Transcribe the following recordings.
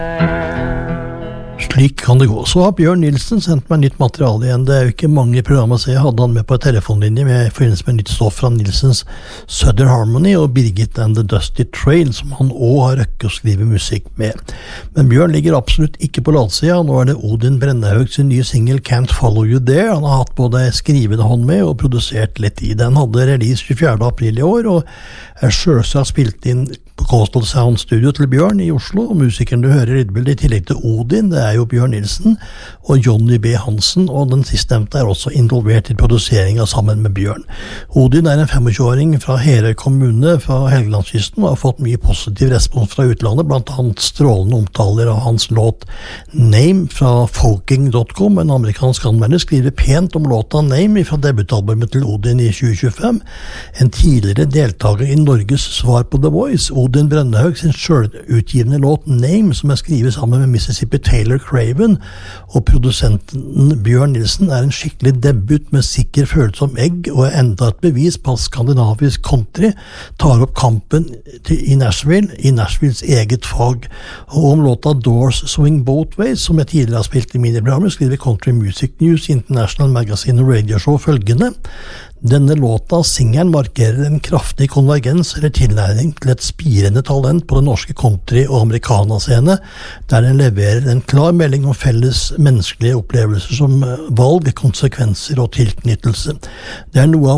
Slik kan det gå. Så har Bjørn Nilsen sendt meg nytt materiale igjen. Det jo ikke mange programmer å se. Jeg hadde han med på en telefonlinje med forbindelse med nytt stoff fra Nilsens Southern Harmony og Birgit and the Dusty Trail, som han også har røkket å skrive musikk med. Men Bjørn ligger absolutt ikke på latsida. Nå det Odin Brennehaug sin nye single Can't Follow You There. Han har hatt både skrivende hånd med og produsert litt i. Den hadde release 24. april i år, og selvsagt spilt inn på Coastal Sound Studio til Bjørn i Oslo, og musikeren du hører i lydbildet i tillegg til Odin, det jo Bjørn Nilsen og Johnny B. Hansen, og den sistnevnte også involvert i produseringen sammen med Bjørn. Odin en 25-åring fra Herøy kommune fra Helgelandskysten og har fått mye positiv respons fra utlandet, blant annet strålende omtaler av hans låt Name fra Folking.com. En amerikansk anmelder skriver pent om låta Name fra debutalbumet til Odin i 2025. En tidligere deltaker i Norges svar på The Voice, Odin Brennehaug sin selvutgivende låt Name, som skrevet sammen med Mississippi Taylor Craven, og produsenten Bjørn Nilsen en skikkelig debut med sikker følsom egg, og enda et bevis på at skandinavisk country tar opp kampen i Nashvilles eget fag. Og om låta Doors Swing Both Ways, som jeg tidligere har spilt i miniprogrammet, skriver Country Music News International Magazine og Radio Show følgende: denne låta, singelen, markerer en kraftig konvergens eller tilnærming til et spirende talent på den norske country- og americana-scene, der den leverer en klar melding om felles menneskelige opplevelser som valg, konsekvenser og tilknyttelse. Der noe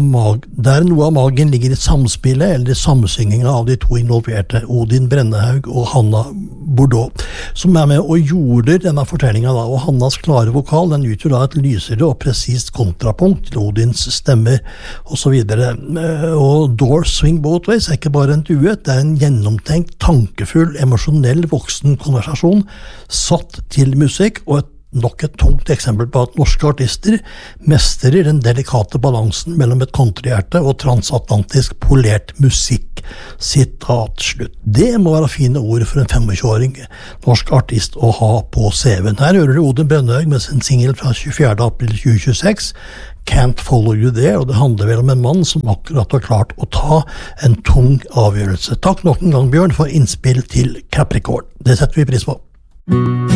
av magen ligger i samspillet eller i samsynginga av de to involverte, Odin Brennehaug og Hanna Bordeaux, som med og jorder denne fortellinga da, og Hannas klare vokal, den utgjør da et lysere og presist kontrapunkt til Odins stemmer, og så videre. Og Doors Swing Both Ways ikke bare en duett, det en gjennomtenkt, tankefull, emosjonell voksen konversasjon satt til musikk, og nok et tungt eksempel på at norske artister mestrer den delikate balansen mellom et countryhjerte og transatlantisk polert musikk. Sitat slutt. Det må være fine ord for en 25-åring norsk artist å ha på CV-en. Her hører du Odin Brennehaug med sin single fra 24. april 2026, Can't Follow You There, og det handler vel om en mann som akkurat har klart å ta en tung avgjørelse. Takk nok en gang, Bjørn, for innspill til Capricorn. Det setter vi pris på.